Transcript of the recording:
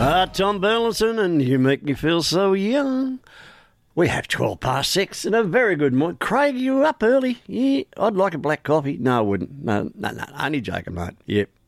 Tom Burleson, and you make me feel so young. We have 6:12 and a very good morning. Craig, you were up early? Yeah, I'd like a black coffee. No, I wouldn't. No, only joking, mate. Yep.